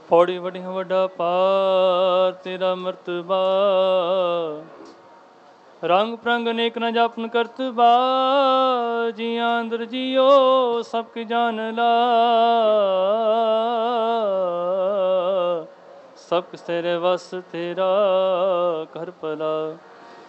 ਹੌੜੀ ਵੱਡੀਆਂ ਵੱਡਾ ਪਾਰ ਤੇਰਾ ਮਰਤਬਾ, ਰੰਗ ਪ੍ਰੰਗ ਅਨੇਕ ਨ ਜਾਪਨ ਕਰਤਬਾ, ਜੀਆਂ ਅੰਦਰ ਜੀਓ ਸਭ ਕੀ ਜਾਨ ਲਾ, ਸਭ ਕੁਛ ਤੇਰੇ ਵਸ ਤੇਰਾ ਕਰ ਭਲਾ।